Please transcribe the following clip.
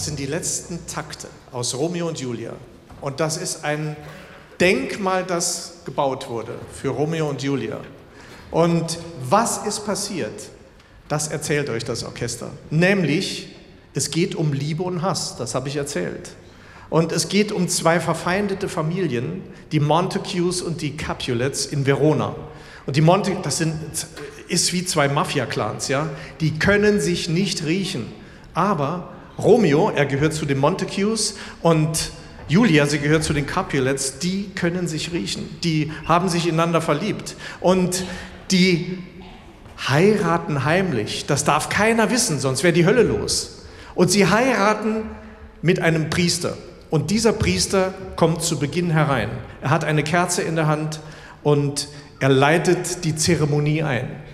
sind die letzten Takte aus Romeo und Julia. Und das ist ein Denkmal, das gebaut wurde für Romeo und Julia. Und was ist passiert? Das erzählt euch das Orchester. Nämlich, es geht um Liebe und Hass, das habe ich erzählt. Und es geht um zwei verfeindete Familien, die Montagues und die Capulets in Verona. Und die das ist wie zwei Mafia-Clans, ja? Die können sich nicht riechen. Aber Romeo, er gehört zu den Montagues, und Julia, sie gehört zu den Capulets, die können sich riechen. Die haben sich ineinander verliebt. Und die heiraten heimlich. Das darf keiner wissen, sonst wäre die Hölle los. Und sie heiraten mit einem Priester. Und dieser Priester kommt zu Beginn herein. Er hat eine Kerze in der Hand und er leitet die Zeremonie ein.